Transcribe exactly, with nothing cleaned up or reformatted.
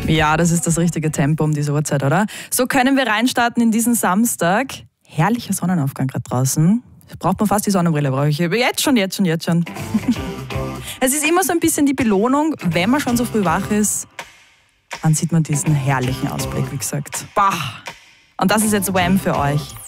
Ja, das ist das richtige Tempo um diese Uhrzeit, oder? So können wir reinstarten in diesen Samstag. Herrlicher Sonnenaufgang gerade draußen. Braucht man fast die Sonnenbrille, brauche ich. Jetzt schon, jetzt schon, jetzt schon. Es ist immer so ein bisschen die Belohnung, wenn man schon so früh wach ist, dann sieht man diesen herrlichen Ausblick, wie gesagt. Bah! Und das ist jetzt Wham für euch.